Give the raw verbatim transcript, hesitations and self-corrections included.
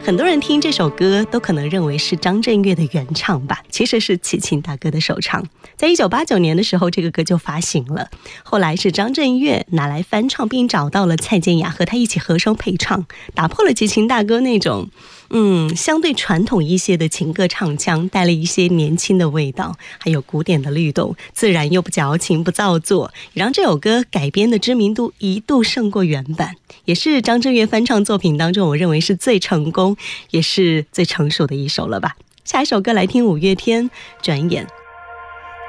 很多人听这首歌都可能认为是张震岳的原唱吧，其实是齐秦大哥的首唱。在一九八九年的时候，这个歌就发行了，后来是张震岳拿来翻唱，并找到了蔡健雅和他一起合声配唱，打破了齐秦大哥那种嗯，相对传统一些的情歌唱腔，带了一些年轻的味道，还有古典的律动，自然又不矫情不造作，也让这首歌改编的知名度一度胜过原版，也是张震岳翻唱作品当中我认为是最成功也是最成熟的一首了吧。下一首歌来听五月天，转眼